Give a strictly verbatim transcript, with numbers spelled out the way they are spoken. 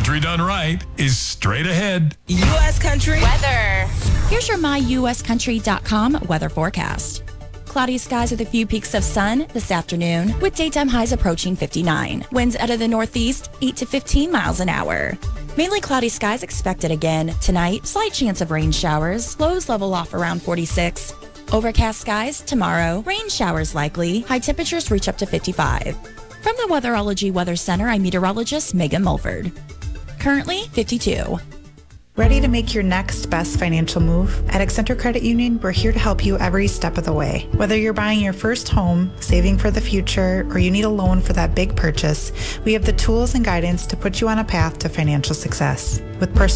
Country done right is straight ahead. U S Country weather. Here's your my U S country dot com weather forecast. Cloudy skies with a few peaks of sun this afternoon, with daytime highs approaching fifty-nine. Winds out of the northeast, eight to fifteen miles an hour. Mainly cloudy skies expected again tonight. Slight chance of rain showers. Lows level off around forty-six. Overcast skies tomorrow. Rain showers likely. High temperatures reach up to fifty-five. From the Weatherology Weather Center, I'm meteorologist Megan Mulford. Currently fifty-two. Ready to make your next best financial move? At Accenture Credit Union, we're here to help you every step of the way. Whether you're buying your first home, saving for the future, or you need a loan for that big purchase, we have the tools and guidance to put you on a path to financial success. With personal